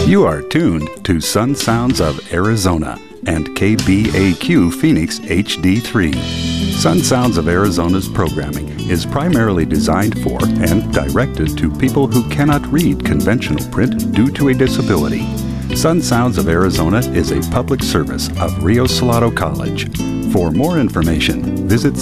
You are tuned to Sun Sounds of Arizona and KBAQ Phoenix HD3. Sun Sounds of Arizona's programming is primarily designed for and directed to people who cannot read conventional print due to a disability. Sun Sounds of Arizona is a public service of Rio Salado College. For more information, visit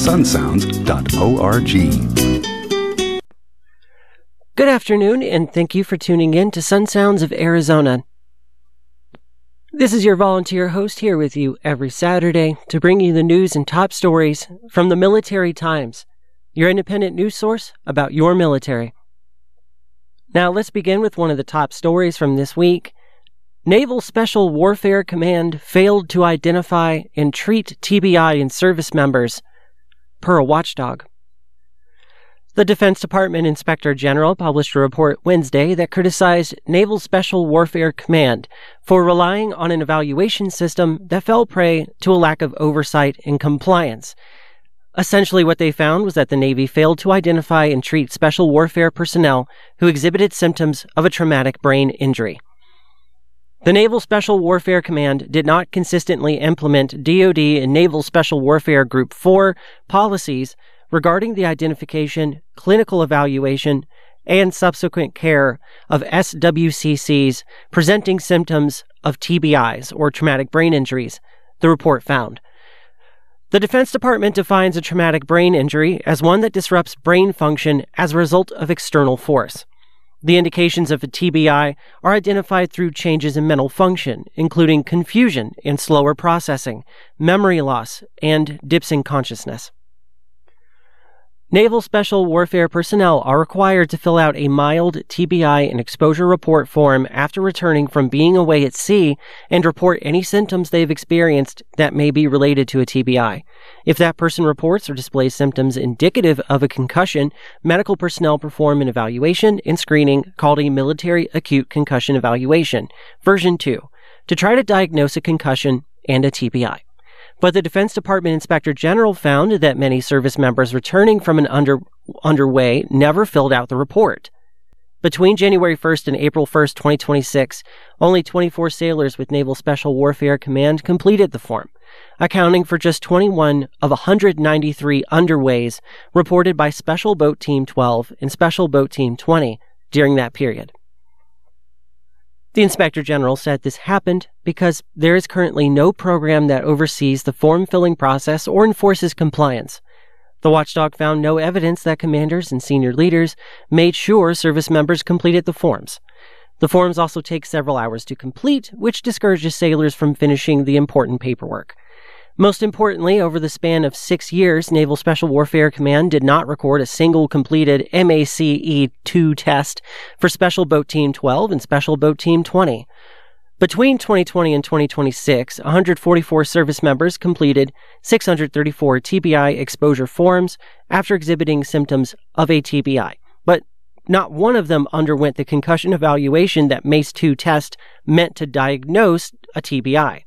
sunsounds.org. Good afternoon, and thank you for tuning in to Sun Sounds of Arizona. This is your volunteer host here with you every Saturday to bring you the news and top stories from the Military Times, your independent news source about your military. Now, let's begin with one of the top stories from this week. Naval Special Warfare Command failed to identify and treat TBI in service members, per a watchdog. The Defense Department Inspector General published a report Wednesday that criticized Naval Special Warfare Command for relying on an evaluation system that fell prey to a lack of oversight and compliance. Essentially, what they found was that the Navy failed to identify and treat special warfare personnel who exhibited symptoms of a traumatic brain injury. The Naval Special Warfare Command did not consistently implement DoD and Naval Special Warfare Group 4 policies regarding the identification, clinical evaluation, and subsequent care of SWCCs presenting symptoms of TBIs, or traumatic brain injuries, the report found. The Defense Department defines a traumatic brain injury as one that disrupts brain function as a result of external force. The indications of a TBI are identified through changes in mental function, including confusion and slower processing, memory loss, and dips in consciousness. Naval Special Warfare personnel are required to fill out a mild TBI and exposure report form after returning from being away at sea and report any symptoms they've experienced that may be related to a TBI. If that person reports or displays symptoms indicative of a concussion, medical personnel perform an evaluation and screening called a Military Acute Concussion Evaluation, version 2, to try to diagnose a concussion and a TBI. But the Defense Department Inspector General found that many service members returning from an underway never filled out the report. Between January 1st and April 1st, 2026, only 24 sailors with Naval Special Warfare Command completed the form, accounting for just 21 of 193 underways reported by Special Boat Team 12 and Special Boat Team 20 during that period. The Inspector General said this happened because there is currently no program that oversees the form-filling process or enforces compliance. The watchdog found no evidence that commanders and senior leaders made sure service members completed the forms. The forms also take several hours to complete, which discourages sailors from finishing the important paperwork. Most importantly, over the span of 6 years, Naval Special Warfare Command did not record a single completed MACE-2 test for Special Boat Team 12 and Special Boat Team 20. Between 2020 and 2026, 144 service members completed 634 TBI exposure forms after exhibiting symptoms of a TBI, but not one of them underwent the concussion evaluation that MACE-2 test meant to diagnose a TBI.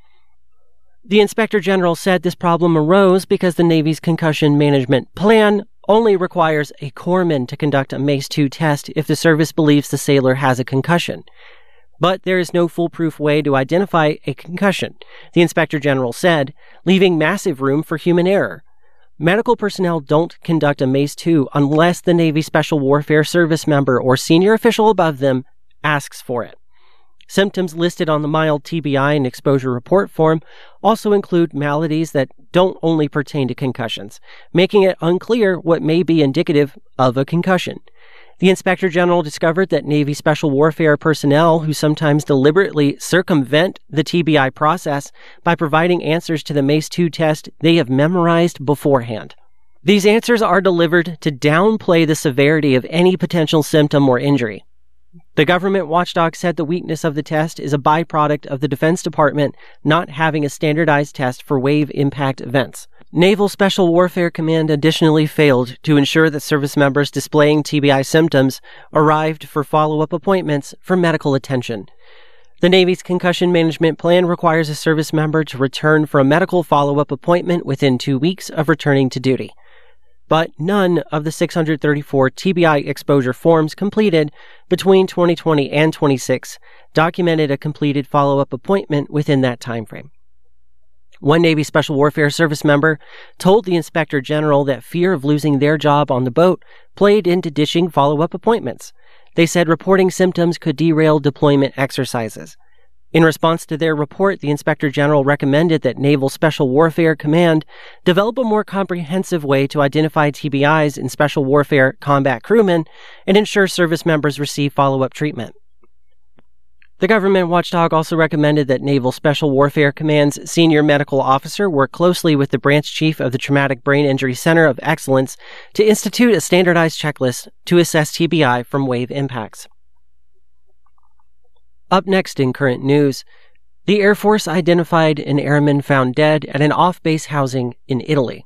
The Inspector General said this problem arose because the Navy's concussion management plan only requires a corpsman to conduct a MACE-2 test if the service believes the sailor has a concussion. But there is no foolproof way to identify a concussion, the Inspector General said, leaving massive room for human error. Medical personnel don't conduct a MACE-2 unless the Navy Special Warfare service member or senior official above them asks for it. Symptoms listed on the mild TBI and exposure report form also include maladies that don't only pertain to concussions, making it unclear what may be indicative of a concussion. The Inspector General discovered that Navy Special Warfare personnel who sometimes deliberately circumvent the TBI process by providing answers to the MACE-2 test they have memorized beforehand. These answers are delivered to downplay the severity of any potential symptom or injury. The government watchdog said the weakness of the test is a byproduct of the Defense Department not having a standardized test for wave impact events. Naval Special Warfare Command additionally failed to ensure that service members displaying TBI symptoms arrived for follow-up appointments for medical attention. The Navy's concussion management plan requires a service member to return for a medical follow-up appointment within 2 weeks of returning to duty. but none of the 634 TBI exposure forms completed between 2020 and 26 documented a completed follow-up appointment within that timeframe. One Navy Special Warfare Service member told the Inspector General that fear of losing their job on the boat played into ditching follow-up appointments. They said reporting symptoms could derail deployment exercises. In response to their report, the Inspector General recommended that Naval Special Warfare Command develop a more comprehensive way to identify TBIs in special warfare combat crewmen and ensure service members receive follow-up treatment. The government watchdog also recommended that Naval Special Warfare Command's senior medical officer work closely with the branch chief of the Traumatic Brain Injury Center of Excellence to institute a standardized checklist to assess TBI from wave impacts. Up next in current news, the Air Force identified an airman found dead at an off-base housing in Italy.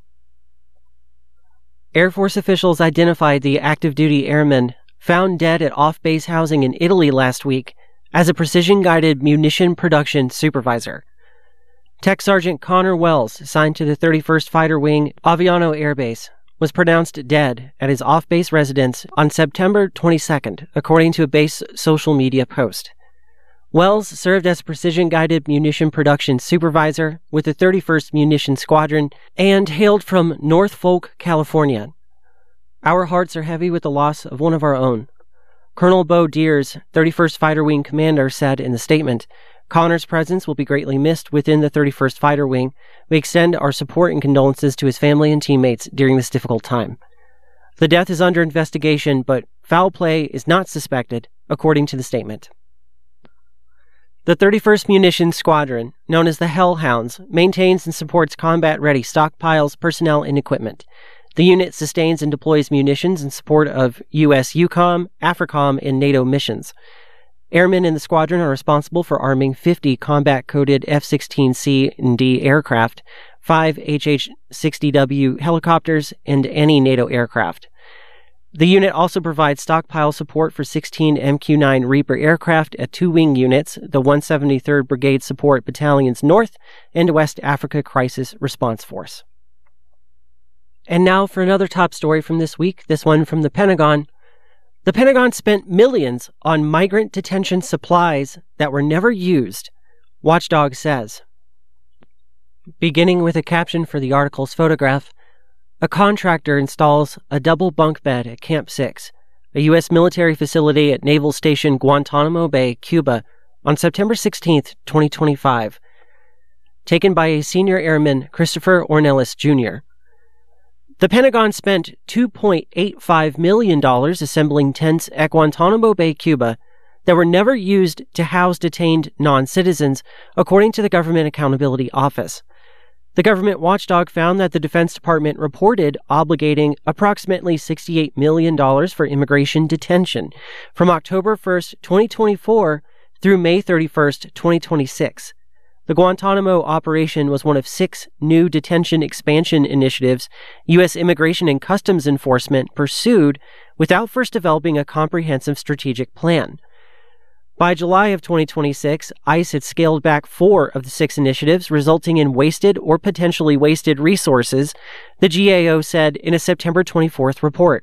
Air Force officials identified the active-duty airman found dead at off-base housing in Italy last week as a precision-guided munition production supervisor. Tech Sergeant Connor Wells, assigned to the 31st Fighter Wing Aviano Air Base, was pronounced dead at his off-base residence on September 22nd, according to a base social media post. Wells served as precision-guided munition production supervisor with the 31st Munition Squadron and hailed from Norfolk, California. Our hearts are heavy with the loss of one of our own. Colonel Bo Deers, 31st Fighter Wing commander, said in the statement, "Connor's presence will be greatly missed within the 31st Fighter Wing. We extend our support and condolences to his family and teammates during this difficult time. The death is under investigation, but foul play is not suspected," according to the statement. The 31st Munition Squadron, known as the Hellhounds, maintains and supports combat-ready stockpiles, personnel, and equipment. The unit sustains and deploys munitions in support of U.S. EUCOM, AFRICOM, and NATO missions. Airmen in the squadron are responsible for arming 50 combat-coded F-16C and D aircraft, 5 HH-60W helicopters, and any NATO aircraft. The unit also provides stockpile support for 16 MQ-9 Reaper aircraft at 2 wing units, the 173rd Brigade Support Battalions North and West Africa Crisis Response Force. And now for another top story from this week, this one from the Pentagon. The Pentagon spent millions on migrant detention supplies that were never used, Watchdog says. Beginning with a caption for the article's photograph, a contractor installs a double bunk bed at Camp 6, a U.S. military facility at Naval Station Guantanamo Bay, Cuba, on September 16, 2025. Taken by a senior airman, Christopher Ornelas, Jr. The Pentagon spent $2.85 million assembling tents at Guantanamo Bay, Cuba, that were never used to house detained non-citizens, according to the Government Accountability Office. The government watchdog found that the Defense Department reported obligating approximately $68 million for immigration detention from October 1, 2024 through May 31, 2026. The Guantanamo operation was one of 6 new detention expansion initiatives U.S. Immigration and Customs Enforcement pursued without first developing a comprehensive strategic plan. By July of 2026, ICE had scaled back 4 of the 6 initiatives, resulting in wasted or potentially wasted resources, the GAO said in a September 24th report.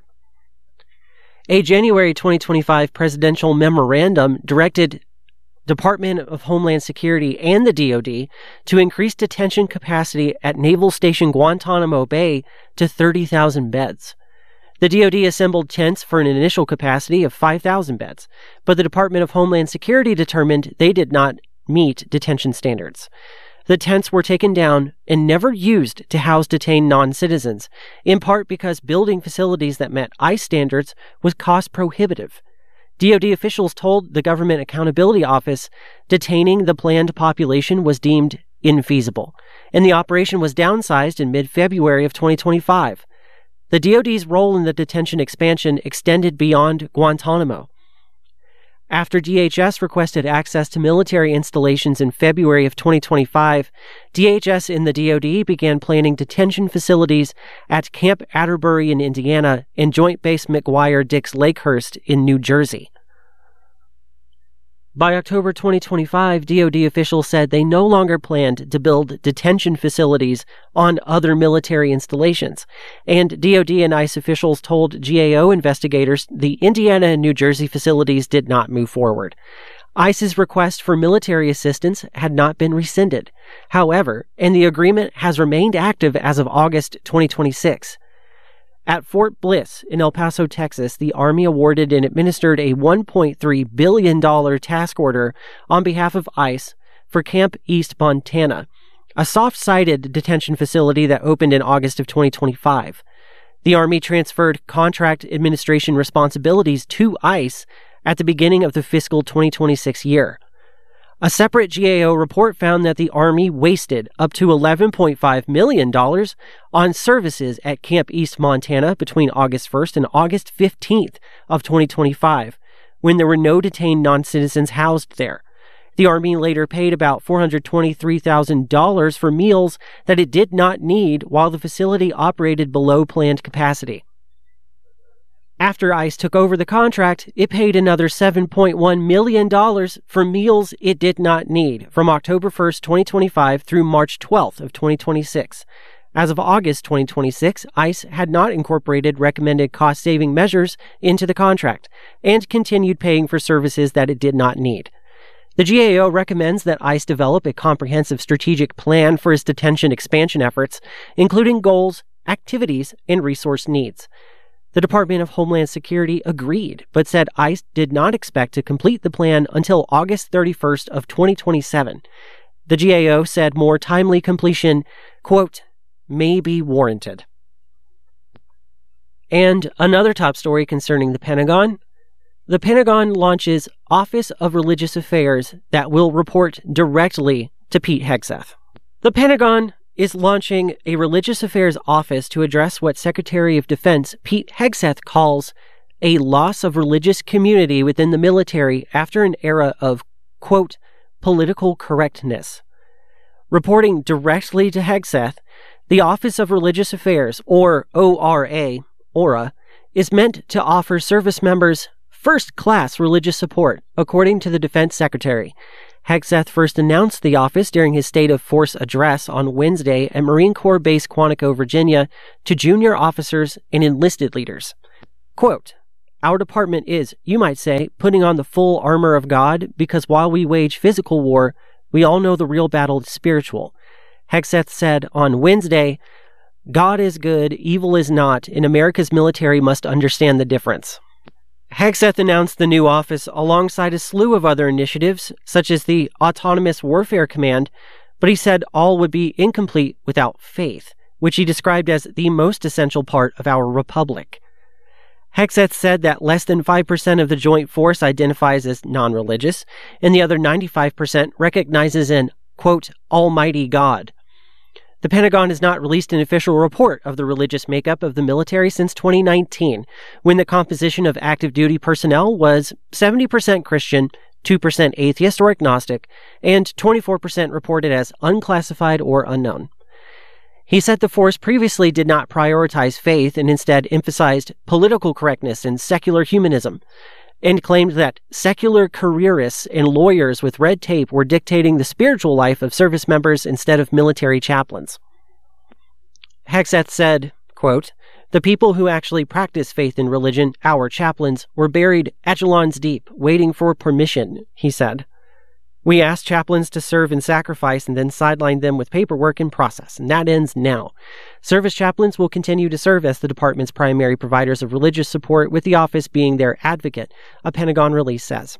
A January 2025 presidential memorandum directed Department of Homeland Security and the DoD to increase detention capacity at Naval Station Guantanamo Bay to 30,000 beds. The DoD assembled tents for an initial capacity of 5,000 beds, but the Department of Homeland Security determined they did not meet detention standards. The tents were taken down and never used to house detained non-citizens, in part because building facilities that met ICE standards was cost prohibitive. DoD officials told the Government Accountability Office detaining the planned population was deemed infeasible, and the operation was downsized in mid-February of 2025. The DoD's role in the detention expansion extended beyond Guantanamo. After DHS requested access to military installations in February of 2025, DHS and the DoD began planning detention facilities at Camp Atterbury in Indiana and Joint Base McGuire-Dix Lakehurst in New Jersey. By October 2025, DoD officials said they no longer planned to build detention facilities on other military installations, and DoD and ICE officials told GAO investigators the Indiana and New Jersey facilities did not move forward. ICE's request for military assistance had not been rescinded, however, and the agreement has remained active as of August 2026. At Fort Bliss in El Paso, Texas, the Army awarded and administered a $1.3 billion task order on behalf of ICE for Camp East Montana, a soft-sided detention facility that opened in August of 2025. The Army transferred contract administration responsibilities to ICE at the beginning of the fiscal 2026 year. A separate GAO report found that the Army wasted up to $11.5 million on services at Camp East Montana between August 1st and August 15th of 2025, when there were no detained non-citizens housed there. The Army later paid about $423,000 for meals that it did not need while the facility operated below planned capacity. After ICE took over the contract, it paid another $7.1 million for meals it did not need from October 1st, 2025 through March 12th of 2026. As of August 2026, ICE had not incorporated recommended cost-saving measures into the contract and continued paying for services that it did not need. The GAO recommends that ICE develop a comprehensive strategic plan for its detention expansion efforts, including goals, activities, and resource needs. The Department of Homeland Security agreed, but said ICE did not expect to complete the plan until August 31st of 2027. The GAO said more timely completion, quote, may be warranted. And another top story concerning the Pentagon. The Pentagon launches Office of Religious Affairs that will report directly to Pete Hegseth. The Pentagon is launching a Religious Affairs Office to address what Secretary of Defense Pete Hegseth calls a loss of religious community within the military after an era of, quote, political correctness. Reporting directly to Hegseth, the Office of Religious Affairs, or ORA, is meant to offer service members first-class religious support, according to the Defense Secretary. Hegseth first announced the office during his State of Force address on Wednesday at Marine Corps Base Quantico, Virginia, to junior officers and enlisted leaders. Quote, our department is, you might say, putting on the full armor of God because while we wage physical war, we all know the real battle is spiritual. Hegseth said on Wednesday, God is good, evil is not, and America's military must understand the difference. Hegseth announced the new office alongside a slew of other initiatives, such as the Autonomous Warfare Command, but he said all would be incomplete without faith, which he described as the most essential part of our republic. Hegseth said that less than 5% of the joint force identifies as non-religious, and the other 95% recognizes an, quote, almighty God. The Pentagon has not released an official report of the religious makeup of the military since 2019, when the composition of active duty personnel was 70% Christian, 2% atheist or agnostic, and 24% reported as unclassified or unknown. He said the force previously did not prioritize faith and instead emphasized political correctness and secular humanism, and claimed that secular careerists and lawyers with red tape were dictating the spiritual life of service members instead of military chaplains. Hegseth said, quote, the people who actually practice faith in religion, our chaplains, were buried echelons deep, waiting for permission, he said. We asked chaplains to serve and sacrifice and then sidelined them with paperwork and process, and that ends now. Service chaplains will continue to serve as the department's primary providers of religious support, with the office being their advocate, a Pentagon release says.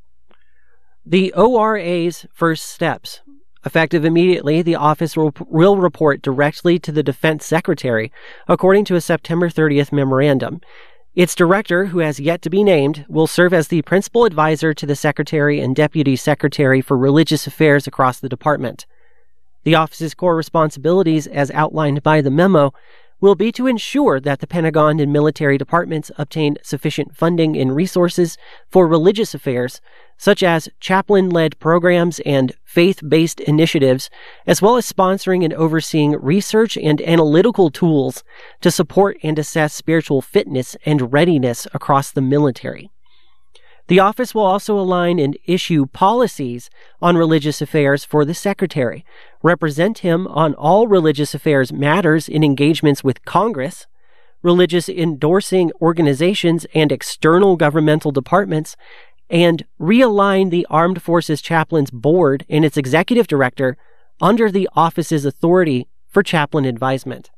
The ORA's first steps. Effective immediately, the office will report directly to the Defense Secretary, according to a September 30th memorandum. Its director, who has yet to be named, will serve as the principal advisor to the Secretary and Deputy Secretary for Religious Affairs across the department. The office's core responsibilities, as outlined by the memo, will be to ensure that the Pentagon and military departments obtain sufficient funding and resources for religious affairs, such as chaplain-led programs and faith-based initiatives, as well as sponsoring and overseeing research and analytical tools to support and assess spiritual fitness and readiness across the military. The office will also align and issue policies on religious affairs for the Secretary, represent him on all religious affairs matters in engagements with Congress, religious endorsing organizations and external governmental departments, and realign the Armed Forces Chaplains Board and its executive director under the office's authority for chaplain advisement.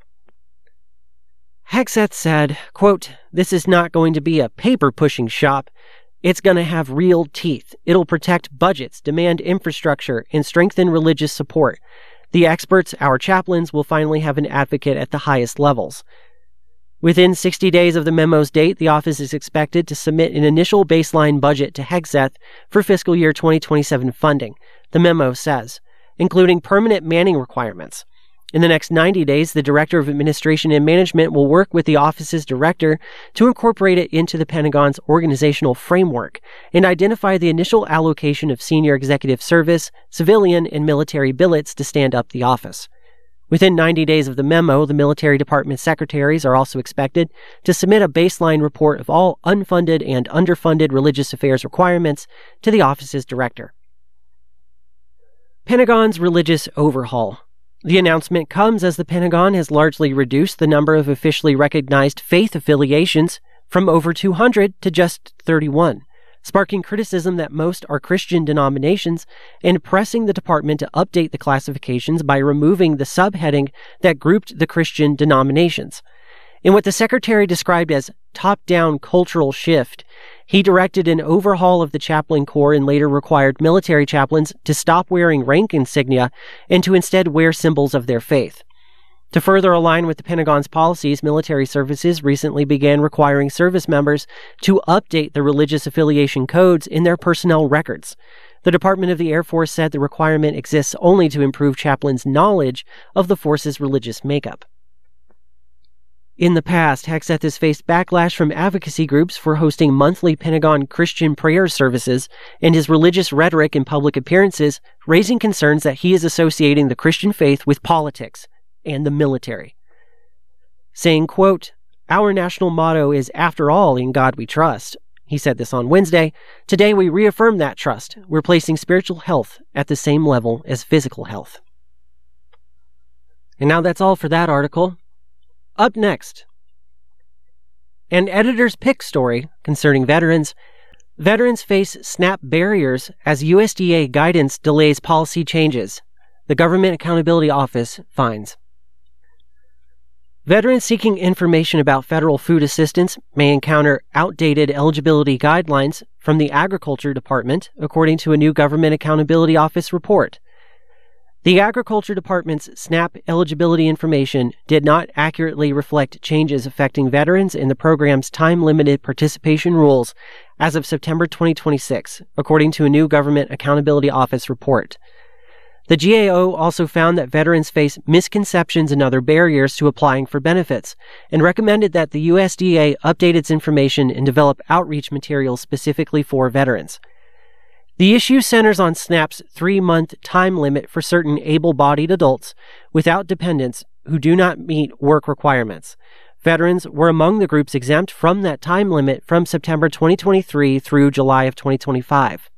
Hegseth said, quote, "This is not going to be a paper-pushing shop. It's going to have real teeth. It'll protect budgets, demand infrastructure, and strengthen religious support. The experts, our chaplains, will finally have an advocate at the highest levels." Within 60 days of the memo's date, the office is expected to submit an initial baseline budget to Hegseth for fiscal year 2027 funding, the memo says, including permanent manning requirements. In the next 90 days, the Director of Administration and Management will work with the office's director to incorporate it into the Pentagon's organizational framework and identify the initial allocation of senior executive service, civilian, and military billets to stand up the office. Within 90 days of the memo, the military department secretaries are also expected to submit a baseline report of all unfunded and underfunded religious affairs requirements to the office's director. Pentagon's religious overhaul. The announcement comes as the Pentagon has largely reduced the number of officially recognized faith affiliations from over 200 to just 31, sparking criticism that most are Christian denominations and pressing the department to update the classifications by removing the subheading that grouped the Christian denominations. In what the secretary described as top-down cultural shift, he directed an overhaul of the chaplain corps and later required military chaplains to stop wearing rank insignia and to instead wear symbols of their faith. To further align with the Pentagon's policies, military services recently began requiring service members to update the religious affiliation codes in their personnel records. The Department of the Air Force said the requirement exists only to improve chaplains' knowledge of the force's religious makeup. In the past, Hegseth has faced backlash from advocacy groups for hosting monthly Pentagon Christian prayer services and his religious rhetoric in public appearances, raising concerns that he is associating the Christian faith with politics and the military. Saying, quote, "Our national motto is, 'After all, in God we trust.'" He said this on Wednesday. "Today we reaffirm that trust. We're placing spiritual health at the same level as physical health." And now that's all for that article. Up next, an editor's pick story concerning veterans. Veterans face SNAP barriers as USDA guidance delays policy changes. The Government Accountability Office finds. Veterans seeking information about federal food assistance may encounter outdated eligibility guidelines from the Agriculture Department, according to a new Government Accountability Office report. The Agriculture Department's SNAP eligibility information did not accurately reflect changes affecting veterans in the program's time-limited participation rules as of September 2026, according to a new Government Accountability Office report. The GAO also found that veterans face misconceptions and other barriers to applying for benefits, and recommended that the USDA update its information and develop outreach materials specifically for veterans. The issue centers on SNAP's 3-month time limit for certain able-bodied adults without dependents who do not meet work requirements. Veterans were among the groups exempt from that time limit from September 2023 through July of 2025.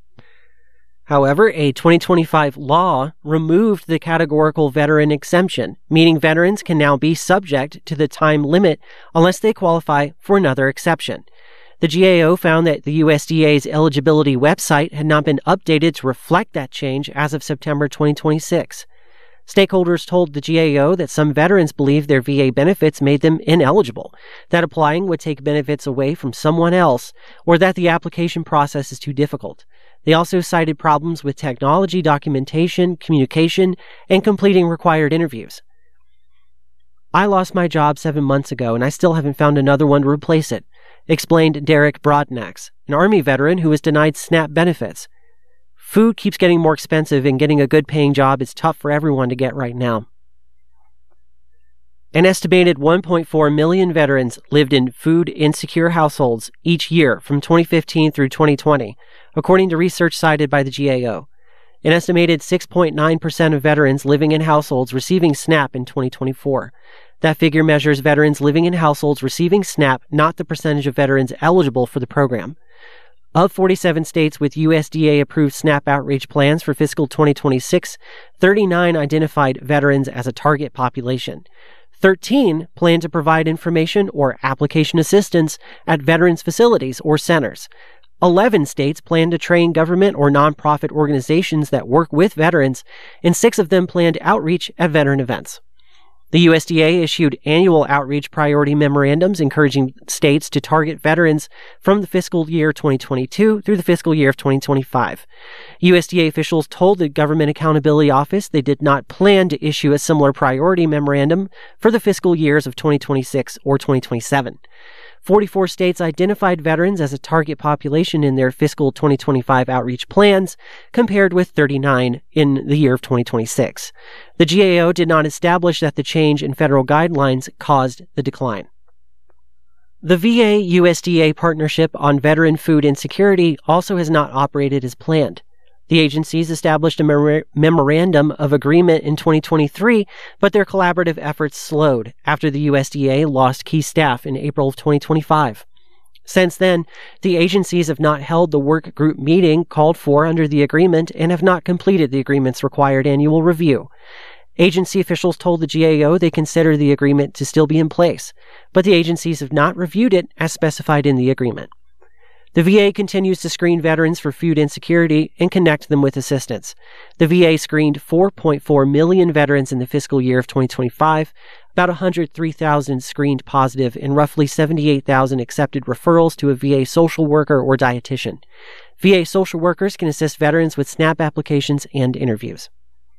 However, a 2025 law removed the categorical veteran exemption, meaning veterans can now be subject to the time limit unless they qualify for another exception. The GAO found that the USDA's eligibility website had not been updated to reflect that change as of September 2026. Stakeholders told the GAO that some veterans believe their VA benefits made them ineligible, that applying would take benefits away from someone else, or that the application process is too difficult. They also cited problems with technology documentation, communication, and completing required interviews. "I lost my job 7 months ago, and I still haven't found another one to replace it," explained Derek Broadnax, an Army veteran who was denied SNAP benefits. "Food keeps getting more expensive, and getting a good-paying job is tough for everyone to get right now." An estimated 1.4 million veterans lived in food-insecure households each year from 2015 through 2020, according to research cited by the GAO. An estimated 6.9% of veterans living in households receiving SNAP in 2024. That figure measures veterans living in households receiving SNAP, not the percentage of veterans eligible for the program. Of 47 states with USDA-approved SNAP outreach plans for fiscal 2026, 39 identified veterans as a target population. 13 plan to provide information or application assistance at veterans facilities or centers. 11 states plan to train government or nonprofit organizations that work with veterans, and 6 of them planned outreach at veteran events. The USDA issued annual outreach priority memorandums encouraging states to target veterans from the fiscal year 2022 through the fiscal year of 2025. USDA officials told the Government Accountability Office they did not plan to issue a similar priority memorandum for the fiscal years of 2026 or 2027. 44 states identified veterans as a target population in their fiscal 2025 outreach plans, compared with 39 in the year of 2026. The GAO did not establish that the change in federal guidelines caused the decline. The VA-USDA partnership on veteran food insecurity also has not operated as planned. The agencies established a memorandum of agreement in 2023, but their collaborative efforts slowed after the USDA lost key staff in April of 2025. Since then, the agencies have not held the work group meeting called for under the agreement and have not completed the agreement's required annual review. Agency officials told the GAO they consider the agreement to still be in place, but the agencies have not reviewed it as specified in the agreement. The VA continues to screen veterans for food insecurity and connect them with assistance. The VA screened 4.4 million veterans in the fiscal year of 2025, about 103,000 screened positive, and roughly 78,000 accepted referrals to a VA social worker or dietitian. VA social workers can assist veterans with SNAP applications and interviews.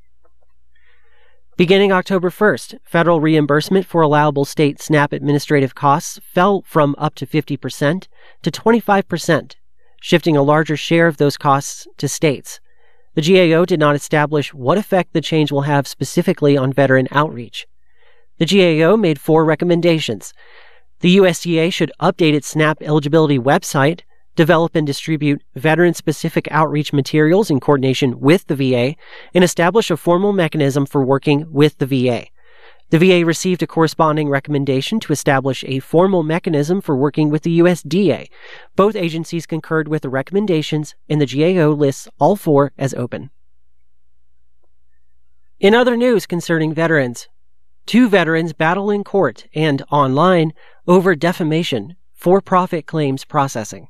Beginning October 1st, federal reimbursement for allowable state SNAP administrative costs fell from up to 50% to 25%, shifting a larger share of those costs to states. The GAO did not establish what effect the change will have specifically on veteran outreach. The GAO made 4 recommendations. The USDA should update its SNAP eligibility website, develop and distribute veteran-specific outreach materials in coordination with the VA, and establish a formal mechanism for working with the VA. The VA received a corresponding recommendation to establish a formal mechanism for working with the USDA. Both agencies concurred with the recommendations, and the GAO lists all 4 as open. In other news concerning veterans, 2 veterans battle in court and online over defamation, for-profit claims processing.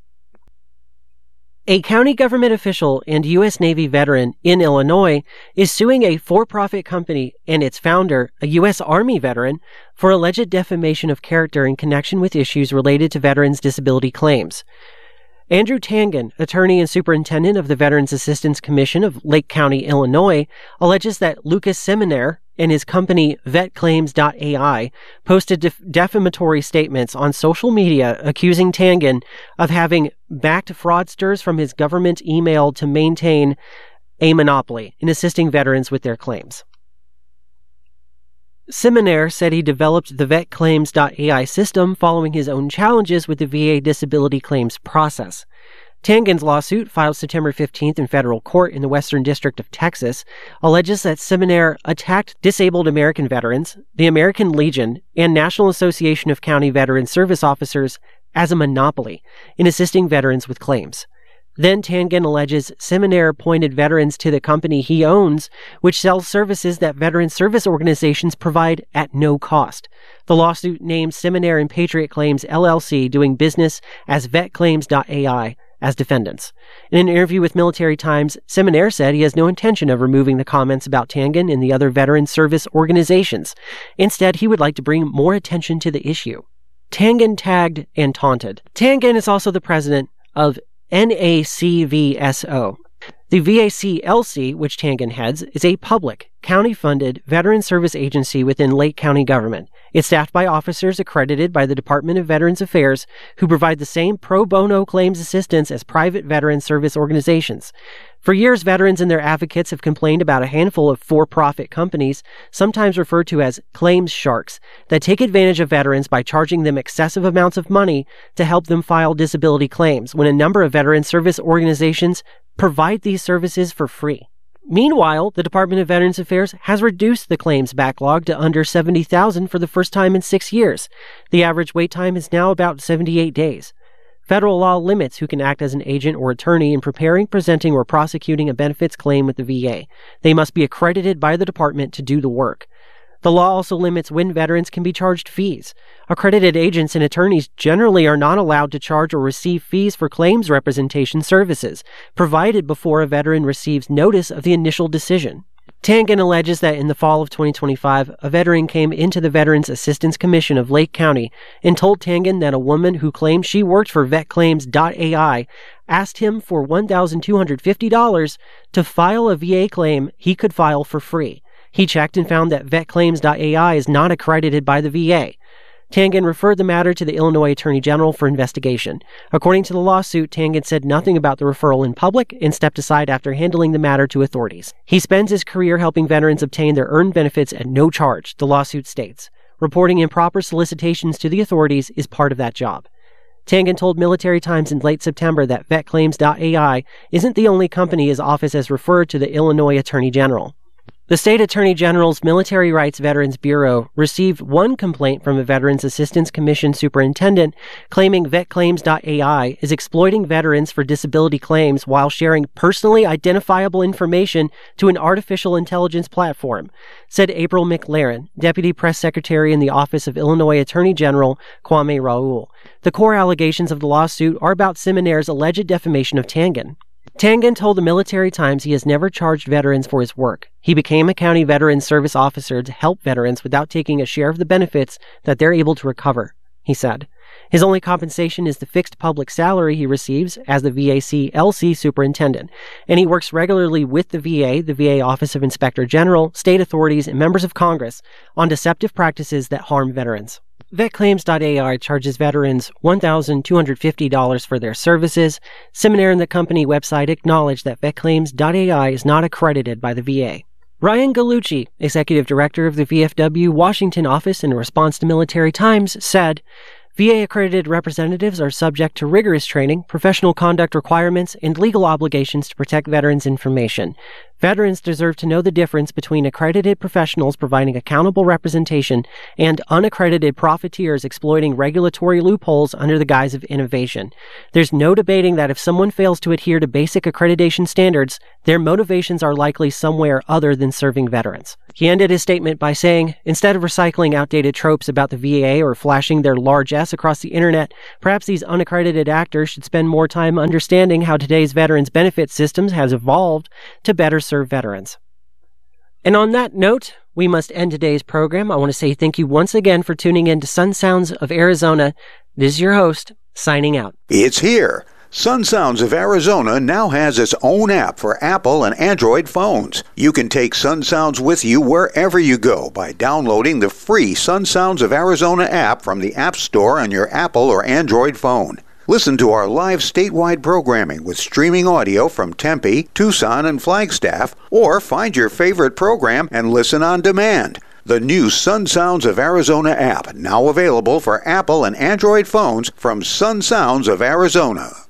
A county government official and U.S. Navy veteran in Illinois is suing a for-profit company and its founder, a U.S. Army veteran, for alleged defamation of character in connection with issues related to veterans' disability claims. Andrew Tangen, attorney and superintendent of the Veterans Assistance Commission of Lake County, Illinois, alleges that Lucas Seminaire and his company VetClaims.ai posted defamatory statements on social media accusing Tangen of having backed fraudsters from his government email to maintain a monopoly in assisting veterans with their claims. Seminaire said he developed the VetClaims.ai system following his own challenges with the VA disability claims process. Tangen's lawsuit, filed September 15th in federal court in the Western District of Texas, alleges that Seminaire attacked Disabled American Veterans, the American Legion, and National Association of County Veteran Service Officers as a monopoly in assisting veterans with claims. Then Tangen alleges Seminaire pointed veterans to the company he owns, which sells services that veteran service organizations provide at no cost. The lawsuit names Seminaire and Patriot Claims LLC doing business as VetClaims.ai as defendants. In an interview with Military Times, Seminaire said he has no intention of removing the comments about Tangen and the other veteran service organizations. Instead, he would like to bring more attention to the issue. Tangen tagged and taunted. Tangen is also the president of NACVSO. The VACLC, which Tangen heads, is a public, county-funded veteran service agency within Lake County government. It's staffed by officers accredited by the Department of Veterans Affairs who provide the same pro bono claims assistance as private veteran service organizations. For years, veterans and their advocates have complained about a handful of for-profit companies, sometimes referred to as claims sharks, that take advantage of veterans by charging them excessive amounts of money to help them file disability claims, when a number of veteran service organizations provide these services for free. Meanwhile, the Department of Veterans Affairs has reduced the claims backlog to under 70,000 for the first time in 6 years. The average wait time is now about 78 days. Federal law limits who can act as an agent or attorney in preparing, presenting, or prosecuting a benefits claim with the VA. They must be accredited by the department to do the work. The law also limits when veterans can be charged fees. Accredited agents and attorneys generally are not allowed to charge or receive fees for claims representation services, provided before a veteran receives notice of the initial decision. Tangen alleges that in the fall of 2025, a veteran came into the Veterans Assistance Commission of Lake County and told Tangen that a woman who claimed she worked for VetClaims.ai asked him for $1,250 to file a VA claim he could file for free. He checked and found that VetClaims.ai is not accredited by the VA. Tangen referred the matter to the Illinois Attorney General for investigation. According to the lawsuit, Tangen said nothing about the referral in public and stepped aside after handling the matter to authorities. He spends his career helping veterans obtain their earned benefits at no charge, the lawsuit states. Reporting improper solicitations to the authorities is part of that job. Tangen told Military Times in late September that VetClaims.ai isn't the only company his office has referred to the Illinois Attorney General. The State Attorney General's Military Rights Veterans Bureau received one complaint from a Veterans Assistance Commission superintendent claiming VetClaims.ai is exploiting veterans for disability claims while sharing personally identifiable information to an artificial intelligence platform, said April McLaren, Deputy Press Secretary in the Office of Illinois Attorney General Kwame Raoul. The core allegations of the lawsuit are about Seminaire's alleged defamation of Tangen. Tangen told the Military Times he has never charged veterans for his work. He became a county veterans service officer to help veterans without taking a share of the benefits that they're able to recover, he said. His only compensation is the fixed public salary he receives as the VAC-LC superintendent, and he works regularly with the VA Office of Inspector General, state authorities, and members of Congress on deceptive practices that harm veterans. VetClaims.ai charges veterans $1,250 for their services. Seminaire and the company website acknowledged that VetClaims.ai is not accredited by the VA. Ryan Gallucci, executive director of the VFW Washington office, in response to Military Times, said, VA-accredited representatives are subject to rigorous training, professional conduct requirements, and legal obligations to protect veterans' information. Veterans deserve to know the difference between accredited professionals providing accountable representation and unaccredited profiteers exploiting regulatory loopholes under the guise of innovation. There's no debating that if someone fails to adhere to basic accreditation standards, their motivations are likely somewhere other than serving veterans. He ended his statement by saying, instead of recycling outdated tropes about the VA or flashing their large S across the internet, perhaps these unaccredited actors should spend more time understanding how today's veterans benefit systems has evolved to better serve veterans. And on that note, we must end today's program. I want to say thank you once again for tuning in to Sun Sounds of Arizona. This is your host, signing out. It's here. Sun Sounds of Arizona now has its own app for Apple and Android phones. You can take Sun Sounds with you wherever you go by downloading the free Sun Sounds of Arizona app from the App Store on your Apple or Android phone. Listen to our live statewide programming with streaming audio from Tempe, Tucson, and Flagstaff, or find your favorite program and listen on demand. The new Sun Sounds of Arizona app, now available for Apple and Android phones from Sun Sounds of Arizona.